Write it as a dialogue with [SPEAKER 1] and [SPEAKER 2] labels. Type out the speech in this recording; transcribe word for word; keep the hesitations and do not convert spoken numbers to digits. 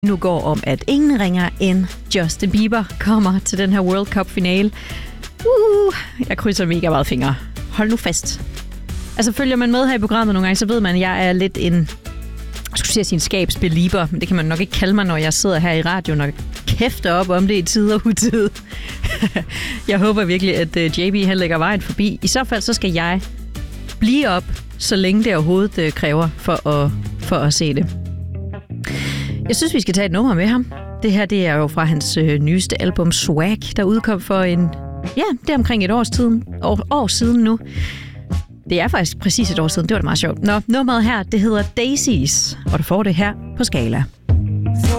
[SPEAKER 1] nu går om, at ingen ringer end Justin Bieber kommer til den her World Cup-finale. Uh, jeg krydser mega meget fingre. Hold nu fast. Altså, følger man med her i programmet nogle gange, så ved man, at jeg er lidt en, jeg skulle sige, sin skabsbelieber, men det kan man nok ikke kalde mig, når jeg sidder her i radioen og kæfter op om det i tid og utid. Jeg håber virkelig, at J B han lægger vejen forbi. I så fald, så skal jeg blive op, så længe det overhovedet kræver for at, for at se det. Jeg synes, vi skal tage et nummer med ham. Det her, det er jo fra hans øh, nyeste album Swag, der udkom for en, ja, det er omkring et års tiden, år, år siden nu. Det er faktisk præcis et år siden, det var da meget sjovt. Nå, nummeret her, det hedder Daisies, og du får det her på Skala.